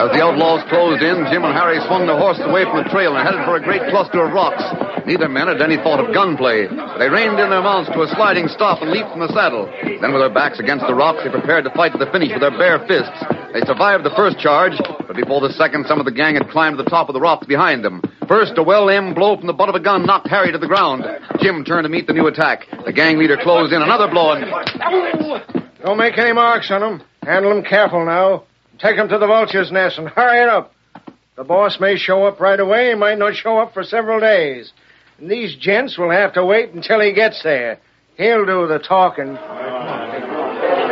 As the outlaws closed in, Jim and Harry swung their horses away from the trail and headed for a great cluster of rocks. Neither man had any thought of gunplay. They reined in their mounts to a sliding stop and leaped from the saddle. Then, with their backs against the rocks, they prepared to fight to the finish with their bare fists. They survived the first charge, but before the second, some of the gang had climbed to the top of the rocks behind them. First, a well-aimed blow from the butt of a gun knocked Harry to the ground. Jim turned to meet the new attack. The gang leader closed in. Another blow and... Don't make any marks on them. Handle them careful now. Take them to the vulture's nest and hurry it up. The boss may show up right away. He might not show up for several days. And these gents will have to wait until he gets there. He'll do the talking.